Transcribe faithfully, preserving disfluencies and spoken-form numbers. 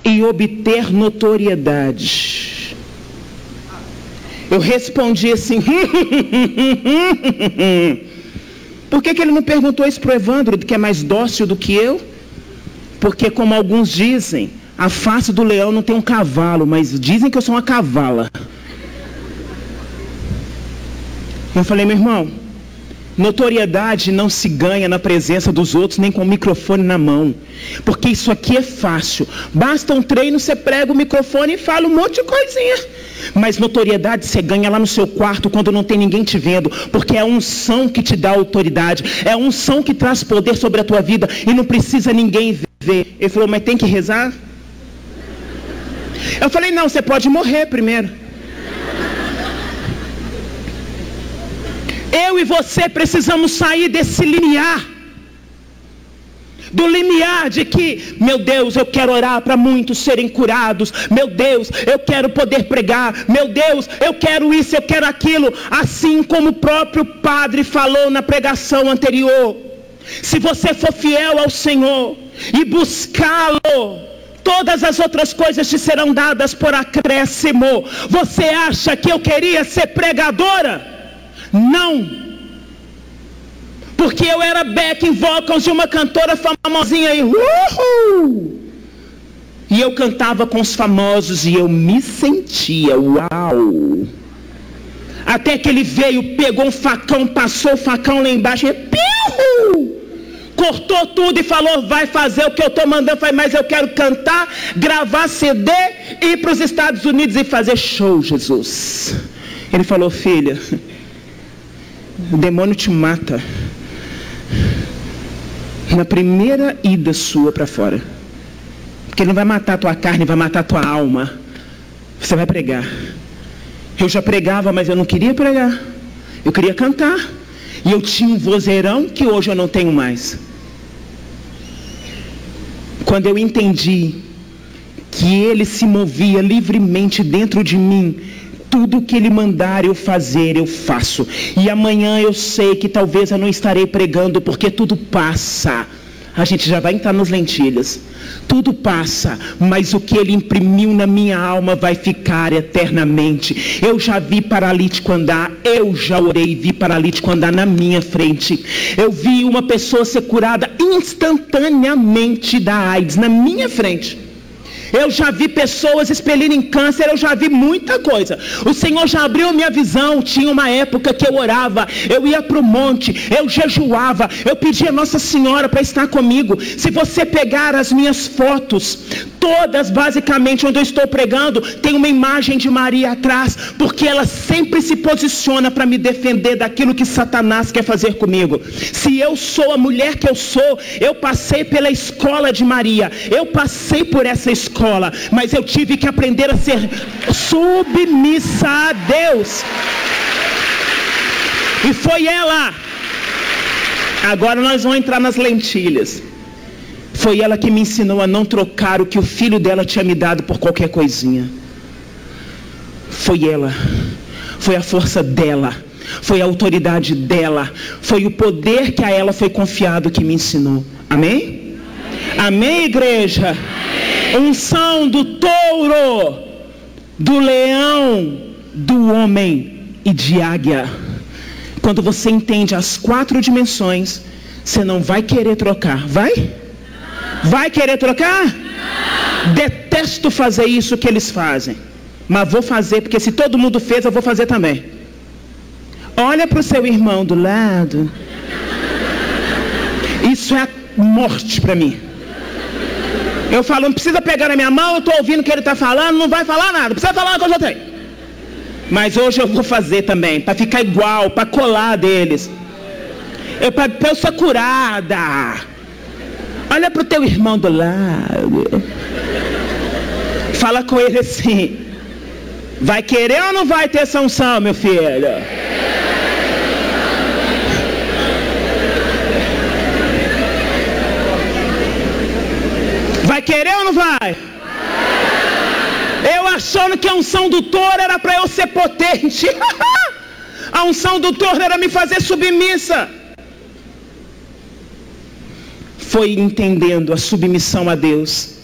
e obter notoriedade. Eu respondi assim, por que que ele não perguntou isso para o Evandro, que é mais dócil do que eu? Porque, como alguns dizem, a face do leão não tem um cavalo, mas dizem que eu sou uma cavala. Eu falei, meu irmão, notoriedade não se ganha na presença dos outros, nem com o microfone na mão. Porque isso aqui é fácil. Basta um treino, você prega o microfone e fala um monte de coisinha. Mas notoriedade você ganha lá no seu quarto, quando não tem ninguém te vendo. Porque é a unção que te dá autoridade. É a unção que traz poder sobre a tua vida. E não precisa ninguém ver. Ele falou, mas tem que rezar? Eu falei, não, você pode morrer primeiro. Eu e você precisamos sair desse limiar. Do limiar de que, meu Deus, eu quero orar para muitos serem curados. Meu Deus, eu quero poder pregar. Meu Deus, eu quero isso, eu quero aquilo. Assim como o próprio padre falou na pregação anterior. Se você for fiel ao Senhor e buscá-lo, todas as outras coisas te serão dadas por acréscimo. Você acha que eu queria ser pregadora? Não. Porque eu era backing vocals de uma cantora famosinha aí. Uhul! E eu cantava com os famosos e eu me sentia, uau! Até que ele veio, pegou um facão, passou o facão lá embaixo e piu! Cortou tudo e falou, vai fazer o que eu estou mandando. Eu falei, mas eu quero cantar, gravar C D, ir para os Estados Unidos e fazer show, Jesus. Ele falou, filha, o demônio te mata na primeira ida sua para fora. Porque ele não vai matar a tua carne, vai matar a tua alma. Você vai pregar. Eu já pregava, mas eu não queria pregar. Eu queria cantar. E eu tinha um vozeirão que hoje eu não tenho mais. Quando eu entendi que ele se movia livremente dentro de mim, tudo que ele mandar eu fazer, eu faço. E amanhã eu sei que talvez eu não estarei pregando, porque tudo passa. A gente já vai entrar nas lentilhas. Tudo passa, mas o que ele imprimiu na minha alma vai ficar eternamente. Eu já vi paralítico andar, eu já orei e vi paralítico andar na minha frente. Eu vi uma pessoa ser curada instantaneamente da AIDS na minha frente. Eu já vi pessoas expelirem câncer, eu já vi muita coisa. O Senhor já abriu minha visão. Tinha uma época que eu orava, eu ia para o monte, eu jejuava, eu pedia a Nossa Senhora para estar comigo. Se você pegar as minhas fotos, todas basicamente onde eu estou pregando, tem uma imagem de Maria atrás, porque ela sempre se posiciona para me defender daquilo que Satanás quer fazer comigo. Se eu sou a mulher que eu sou, eu passei pela escola de Maria, eu passei por essa escola. Mas eu tive que aprender a ser submissa a Deus. E foi ela. Agora nós vamos entrar nas lentilhas. Foi ela que me ensinou a não trocar o que o filho dela tinha me dado por qualquer coisinha. Foi ela. Foi a força dela. Foi a autoridade dela. Foi o poder que a ela foi confiado que me ensinou. Amém? Amém, Amém, igreja? Unção do touro, do leão, do homem e de águia. Quando você entende as quatro dimensões, você não vai querer trocar. Vai? Vai querer trocar? Detesto fazer isso que eles fazem, mas vou fazer, porque se todo mundo fez, eu vou fazer também. Olha para o seu irmão do lado. Isso é a morte para mim. Eu falo, não precisa pegar na minha mão, eu estou ouvindo o que ele está falando, não vai falar nada, não precisa falar o que eu já tenho. Mas hoje eu vou fazer também, para ficar igual, para colar deles. Eu, para eu ser curada. Olha para o teu irmão do lado. Fala com ele assim, vai querer ou não vai ter essa unção, meu filho? Vai querer ou não vai? Eu achando que a unção do touro era para eu ser potente. A unção do touro era me fazer submissa. Foi entendendo a submissão a Deus